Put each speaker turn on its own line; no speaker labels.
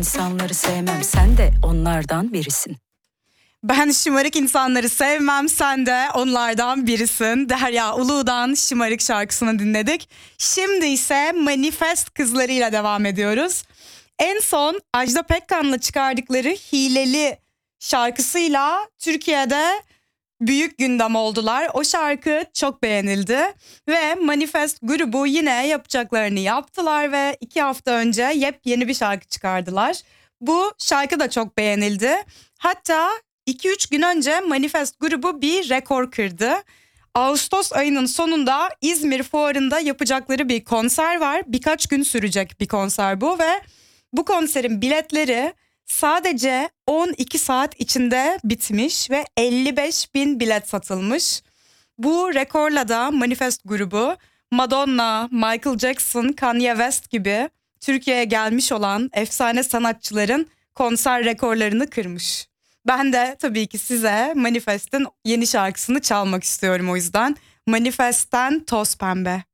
İnsanları sevmem, sen de onlardan birisin.
Ben şımarık insanları sevmem, sen de onlardan birisin. Derya Ulu'dan Şımarık şarkısını dinledik. Şimdi ise Manifest kızlarıyla devam ediyoruz. En son Ajda Pekkan'la çıkardıkları Hileli şarkısıyla Türkiye'de büyük gündem oldular. O şarkı çok beğenildi ve Manifest grubu yine yapacaklarını yaptılar ve 2 hafta önce yepyeni bir şarkı çıkardılar. Bu şarkı da çok beğenildi. Hatta 2-3 gün önce Manifest grubu bir rekor kırdı. Ağustos ayının sonunda İzmir Fuarı'nda yapacakları bir konser var. Birkaç gün sürecek bir konser bu ve bu konserin biletleri sadece 12 saat içinde bitmiş ve 55 bin bilet satılmış. Bu rekorla da Manifest grubu Madonna, Michael Jackson, Kanye West gibi Türkiye'ye gelmiş olan efsane sanatçıların konser rekorlarını kırmış. Ben de tabii ki size Manifest'in yeni şarkısını çalmak istiyorum o yüzden. Manifest'ten Toz Pembe.